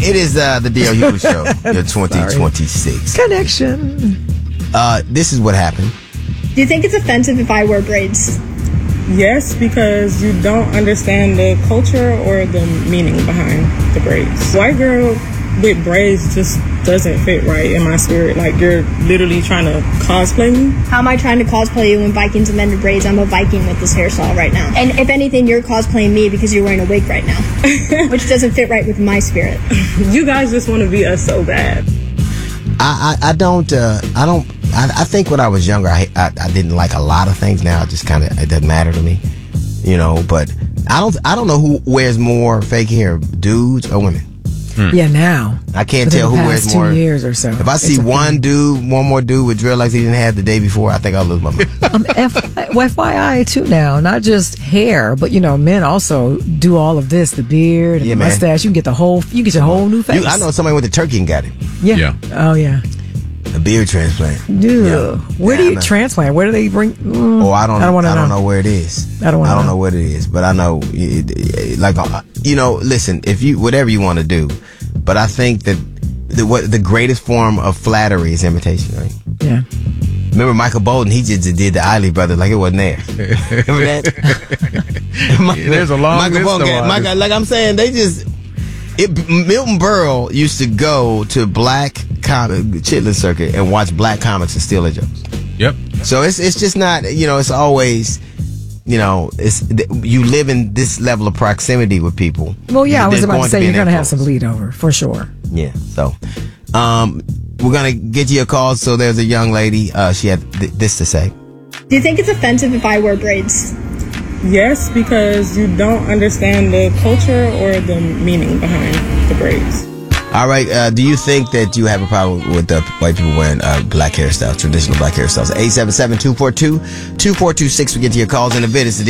It is the D.L. Hughley Show, your 2026 connection. This is what happened. Do you think it's offensive if I wear braids? Yes, because you don't understand the culture or the meaning behind the braids. White girl with braids just doesn't fit right in my spirit. Like, you're literally trying to cosplay me. How am I trying to cosplay you when Vikings invented braids? I'm a Viking with this hairstyle right now. And if anything, you're cosplaying me because you're wearing a wig right now, which doesn't fit right with my spirit. You guys just want to be us so bad. I think when I was younger, I didn't like a lot of things. Now it just kind of, it doesn't matter to me, you know. But I don't know who wears more fake hair, dudes or women. Yeah, now I can't tell who wears more. 2 years or so. If I see one more dude with dreadlocks he didn't have the day before, I think I'll lose my mind. FYI too now, not just hair, but you know, men also do all of this, the beard and the mustache. You can get your whole new face. I know somebody went to Turkey and got it. Yeah. Oh yeah. A beard transplant. Yeah. Where do you transplant? Where do they bring? I don't know where it is. I don't know what it is, but I know, listen, if you, whatever you want to do, but I think that the greatest form of flattery is imitation, right? Yeah. Remember Michael Bolton? He just did the Isley Brothers like it wasn't there. Remember that? There's a long list of Michael, like I'm saying, Milton Berle used to go to black chitlin circuit and watch black comics and steal their jokes. Yep. So it's just not, it's always, you live in this level of proximity with people. Well, yeah, I was about to say you're going to have some bleed over for sure. Yeah. So, we're going to get you a call. So there's a young lady. She had this to say. Do you think it's offensive if I wear braids? Yes, because you don't understand the culture or the meaning behind the braids. All right. Do you think that you have a problem with white people wearing black hairstyles, traditional black hairstyles? 877-242-2426. We get to your calls in a bit. It's the